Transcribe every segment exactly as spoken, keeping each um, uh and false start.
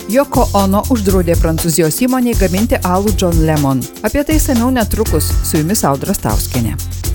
Yoko Ono uždraudė prancūzijos įmonei gaminti alų John Lemon. Apie tai seniau netrukus, su jumis Audra Stauskienė.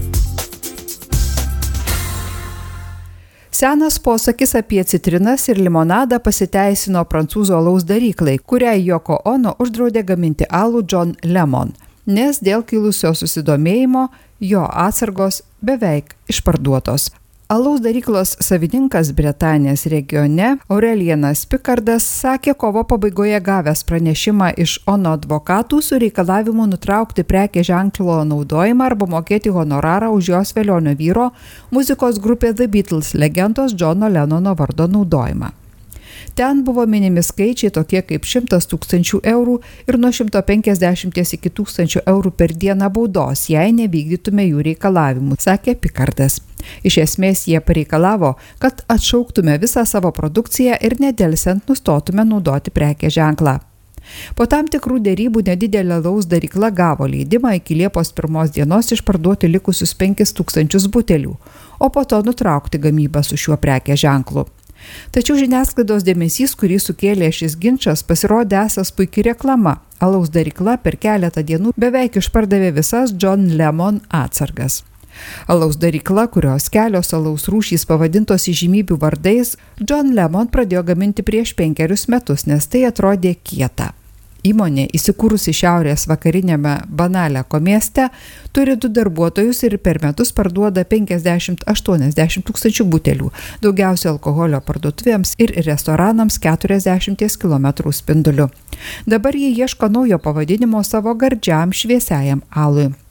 Senas posakis apie citrinas ir limonadą pasiteisino prancūzų alaus daryklai, kuriai Yoko Ono uždraudė gaminti alų John Lemon, nes dėl kilusio susidomėjimo jo atsargos beveik išparduotos. Alaus daryklos savininkas Bretanės regione Aurelianas Picardas sakė kovo pabaigoje gavęs pranešimą iš Ono advokatų su reikalavimu nutraukti prekės ženklo naudojimą arba mokėti honorarą už jos velionio vyro, muzikos grupė The Beatles legendos Johno Lennono vardo naudojimą. Ten buvo minimi skaičiai tokie kaip šimtas tūkstančių eurų ir nuo šimto penkiasdešimties iki tūkstančio eurų per dieną baudos, jei nevykdytume jų reikalavimų, sakė Picardas. Iš esmės jie pareikalavo, kad atšauktume visą savo produkciją ir nedelsiant nustotume naudoti prekės ženklą. Po tam tikrų dėrybų nedidelė alaus darykla gavo leidimą iki Liepos pirmos dienos išparduoti likusius penkis tūkstančius butelių, o po to nutraukti gamybą su šiuo prekės ženklu. Tačiau žiniasklaidos dėmesys, kurį sukėlė šis ginčas, pasirodė esąs puiki reklama. Alaus darykla per keletą dienų beveik išpardavė visas John Lemon atsargas. Alaus darykla, kurios kelios alaus rūšys pavadintos įžymybių vardais, John Lemon pradėjo gaminti prieš penkerius metus, nes tai atrodė kieta. Įmonė, įsikūrusi šiaurės vakarinėme Banaleko mieste, turi du darbuotojus ir per metus parduoda penkiasdešimt aštuoniasdešimt tūkstančių butelių, daugiausia alkoholio parduotuvėms ir restoranams keturiasdešimties kilometrų spinduliu. Dabar jie ieško naujo pavadinimo savo gardžiam šviesiajam alui.